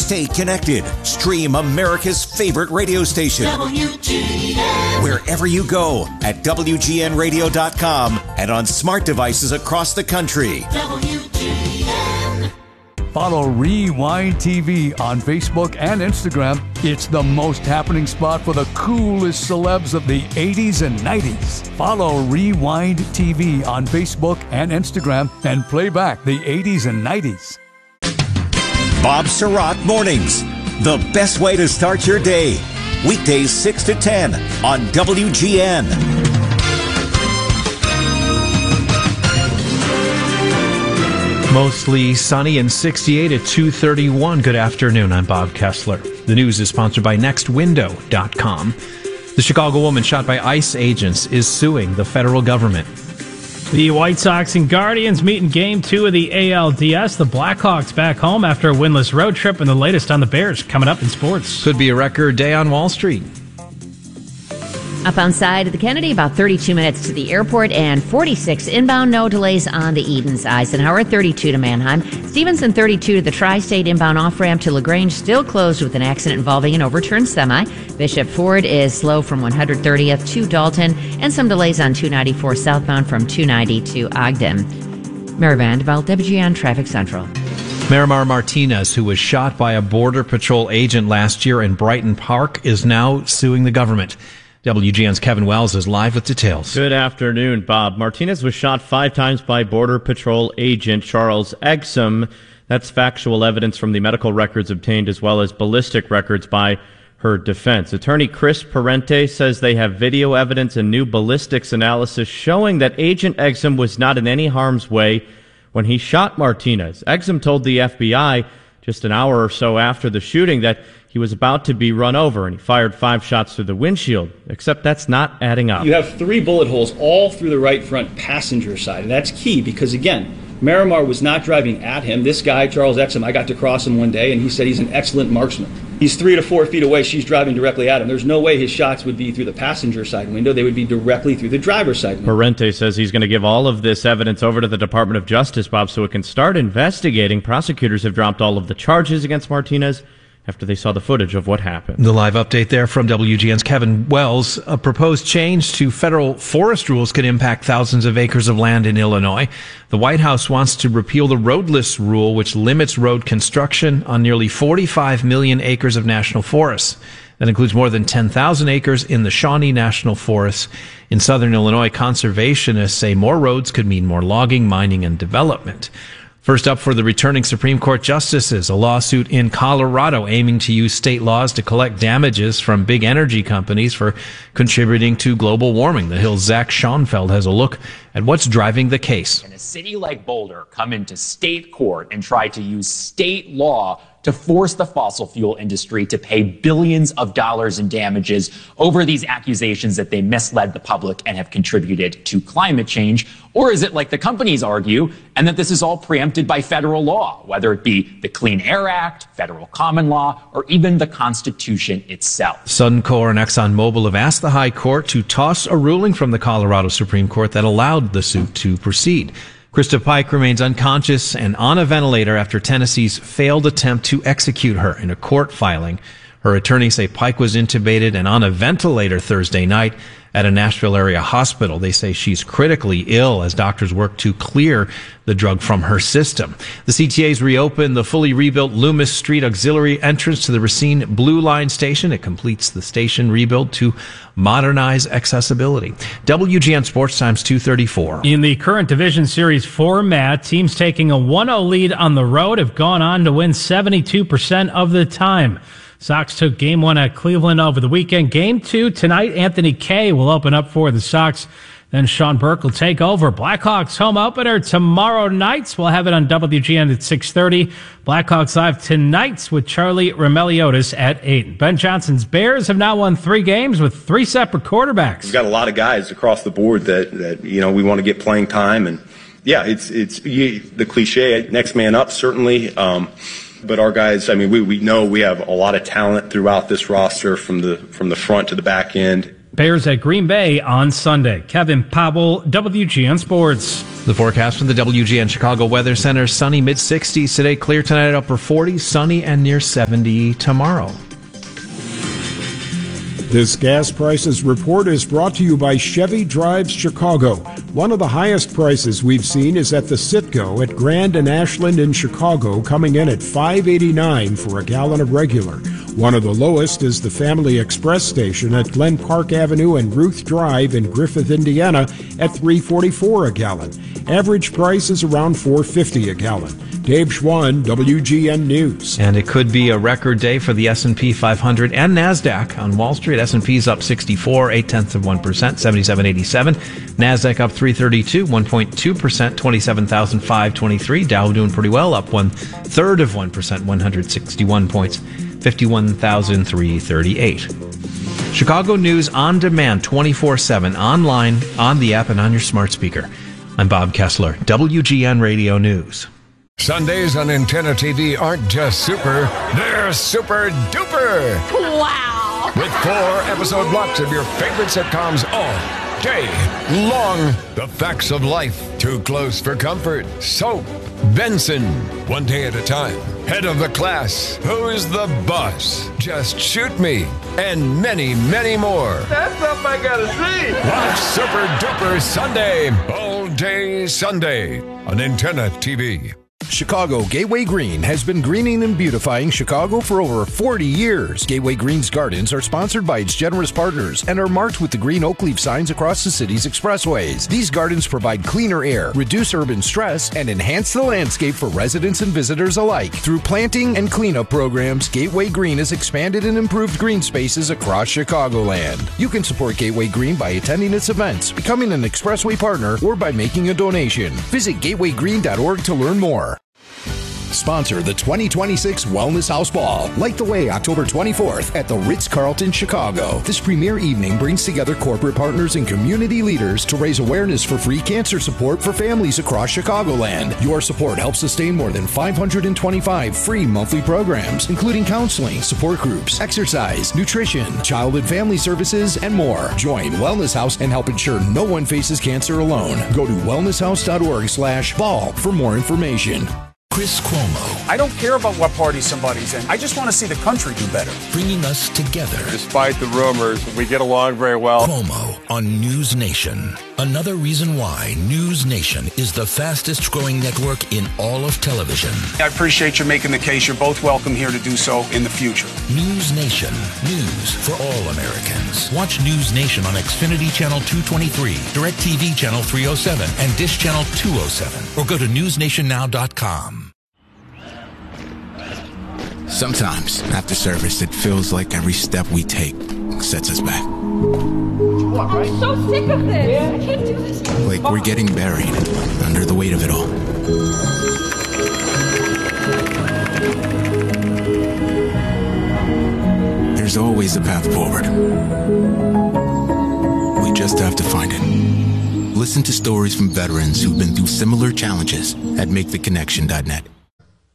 Stay connected. Stream America's favorite radio station. WGN. Wherever you go at WGNradio.com and on smart devices across the country. WGN. Follow Rewind TV on Facebook and Instagram. It's the most happening spot for the coolest celebs of the 80s and 90s. Follow Rewind TV on Facebook and Instagram and play back the 80s and 90s. Bob Surratt Mornings. The best way to start your day. Weekdays 6 to 10 on WGN. Mostly sunny and 68 at 2:31. Good afternoon. I'm Bob Kessler. The news is sponsored by NextWindow.com. The Chicago woman shot by ICE agents is suing the federal government. The White Sox and Guardians meet in Game 2 of the ALDS. The Blackhawks back home after a winless road trip, and the latest on the Bears coming up in sports. Could be a record day on Wall Street. Up on side of the Kennedy, about 32 minutes to the airport and 46 inbound. No delays on the Edens. Eisenhower, 32 to Manheim. Stevenson, 32 to the Tri-State inbound off-ramp to LaGrange, still closed with an accident involving an overturned semi. Bishop Ford is slow from 130th to Dalton, and some delays on 294 southbound from 290 to Ogden. Mary Vanderbilt, WGN Traffic Central. Miramar Martinez, who was shot by a Border Patrol agent last year in Brighton Park, is now suing the government. WGN's Kevin Wells is live with details. Good afternoon, Bob. Martinez was shot 5 times by Border Patrol agent Charles Exum. That's factual evidence from the medical records obtained as well as ballistic records by her defense. Attorney Chris Parente says they have video evidence and new ballistics analysis showing that Agent Exum was not in any harm's way when he shot Martinez. Exum told the FBI just an hour or so after the shooting that he was about to be run over, and he fired 5 shots through the windshield, except that's not adding up. You have 3 bullet holes all through the right front passenger side, and that's key because, again, Miramar was not driving at him. This guy, Charles Exum, I got to cross him one day, and he said he's an excellent marksman. He's 3 to 4 feet away. She's driving directly at him. There's no way his shots would be through the passenger side window. They would be directly through the driver's side window. Parente says he's going to give all of this evidence over to the Department of Justice, Bob, so it can start investigating. Prosecutors have dropped all of the charges against Martinez after they saw the footage of what happened. The live update there from WGN's Kevin Wells. A proposed change to federal forest rules could impact thousands of acres of land in Illinois. The White House wants to repeal the roadless rule, which limits road construction on nearly 45 million acres of national forests. That includes more than 10,000 acres in the Shawnee National Forest. In southern Illinois, conservationists say more roads could mean more logging, mining, and development. First up for the returning Supreme Court justices, a lawsuit in Colorado aiming to use state laws to collect damages from big energy companies for contributing to global warming. The Hill's Zach Schoenfeld has a look at what's driving the case. Can a city like Boulder come into state court and try to use state law to force the fossil fuel industry to pay billions of dollars in damages over these accusations that they misled the public and have contributed to climate change? Or is it like the companies argue, and that this is all preempted by federal law, whether it be the Clean Air Act, federal common law, or even the Constitution itself? Suncor and ExxonMobil have asked the High Court to toss a ruling from the Colorado Supreme Court that allowed the suit to proceed. Krista Pike remains unconscious and on a ventilator after Tennessee's failed attempt to execute her in a court filing. Her attorneys say Pike was intubated and on a ventilator Thursday night at a Nashville area hospital. They say she's critically ill as doctors work to clear the drug from her system. The CTA's reopened the fully rebuilt Loomis Street auxiliary entrance to the Racine Blue Line station. It completes the station rebuild to modernize accessibility. WGN Sports Times 234. In the current Division Series format, teams taking a 1-0 lead on the road have gone on to win 72% of the time. Sox took Game 1 at Cleveland over the weekend. Game 2 tonight, Anthony Kay will open up for the Sox. Then Sean Burke will take over. Blackhawks home opener tomorrow night. We'll have it on WGN at 6:30. Blackhawks live tonight with Charlie Remeliotis at 8. Ben Johnson's Bears have now won 3 games with 3 separate quarterbacks. We've got a lot of guys across the board that we want to get playing time, and yeah, it's the cliche, next man up certainly. But our guys, we know we have a lot of talent throughout this roster from the front to the back end. Bears at Green Bay on Sunday. Kevin Powell, WGN Sports. The forecast from the WGN Chicago Weather Center: sunny mid-60s today, clear tonight, upper 40s, sunny and near 70 tomorrow. This gas prices report is brought to you by Chevy Drives Chicago. One of the highest prices we've seen is at the Citgo at Grand and Ashland in Chicago, coming in at $5.89 for a gallon of regular. One of the lowest is the Family Express station at Glen Park Avenue and Ruth Drive in Griffith, Indiana at $3.44 a gallon. Average price is around $4.50 a gallon. Dave Schwann, WGN News. And it could be a record day for the S&P 500 and NASDAQ on Wall Street. S&P's up 64, 0.8%, 7787. NASDAQ up 332, 1.2%, 27,523. Dow doing pretty well, up 1/3%, 161 points, 51,338. Chicago News on demand, 24/7, online, on the app, and on your smart speaker. I'm Bob Kessler, WGN Radio News. Sundays on Antenna TV aren't just super, they're super duper. Wow! With 4 episode blocks of your favorite sitcoms all day long. The Facts of Life, Too Close for Comfort, Soap, Benson, One Day at a Time, Head of the Class, Who's the Boss, Just Shoot Me, and many, many more. That's something I gotta see! Watch Super Duper Sunday, all day Sunday on Antenna TV. Chicago Gateway Green has been greening and beautifying Chicago for over 40 years. Gateway Green's gardens are sponsored by its generous partners and are marked with the green oak leaf signs across the city's expressways. These gardens provide cleaner air, reduce urban stress, and enhance the landscape for residents and visitors alike. Through planting and cleanup programs, Gateway Green has expanded and improved green spaces across Chicagoland. You can support Gateway Green by attending its events, becoming an expressway partner, or by making a donation. Visit gatewaygreen.org to learn more. Sponsor the 2026 Wellness House Ball. Light the way October 24th at the Ritz-Carlton, Chicago. This premier evening brings together corporate partners and community leaders to raise awareness for free cancer support for families across Chicagoland. Your support helps sustain more than 525 free monthly programs, including counseling, support groups, exercise, nutrition, child and family services, and more. Join Wellness House and help ensure no one faces cancer alone. Go to wellnesshouse.org/ball for more information. Chris Cuomo. I don't care about what party somebody's in. I just want to see the country do better. Bringing us together. Despite the rumors, we get along very well. Cuomo on News Nation. Another reason why News Nation is the fastest growing network in all of television. I appreciate you making the case. You're both welcome here to do so in the future. News Nation. News for all Americans. Watch News Nation on Xfinity Channel 223, DirecTV Channel 307, and Dish Channel 207. Or go to newsnationnow.com. Sometimes, after service, it feels like every step we take sets us back. I'm so sick of this. I can't do this. Like we're getting buried under the weight of it all. There's always a path forward. We just have to find it. Listen to stories from veterans who've been through similar challenges at MakeTheConnection.net.